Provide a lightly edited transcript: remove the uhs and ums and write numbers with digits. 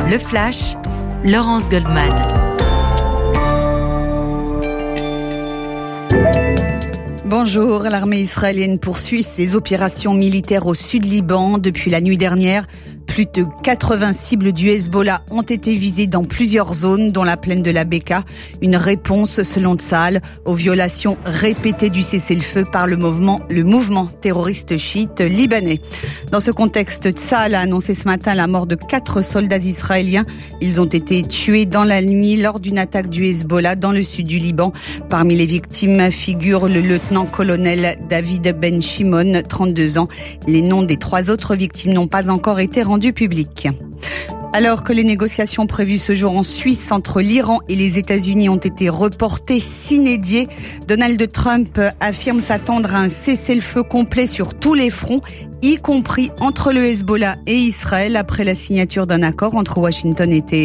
Le Flash, Laurence Goldman. Bonjour, l'armée israélienne poursuit ses opérations militaires au sud Liban. Depuis la nuit dernière, plus de 80 cibles du Hezbollah ont été visées dans plusieurs zones, dont la plaine de la Beka. Une réponse, selon Tsahal, aux violations répétées du cessez-le-feu par le mouvement terroriste chiite libanais. Dans ce contexte, Tsahal a annoncé ce matin la mort de 4 soldats israéliens. Ils ont été tués dans la nuit lors d'une attaque du Hezbollah dans le sud du Liban. Parmi les victimes figure le lieutenant-colonel David Ben Shimon, 32 ans. Les noms des 3 autres victimes n'ont pas encore été rendus publics. Alors que les négociations prévues ce jour en Suisse entre l'Iran et les États-Unis ont été reportées sine die, Donald Trump affirme s'attendre à un cessez-le-feu complet sur tous les fronts, y compris entre le Hezbollah et Israël, après la signature d'un accord entre Washington et Téhéran.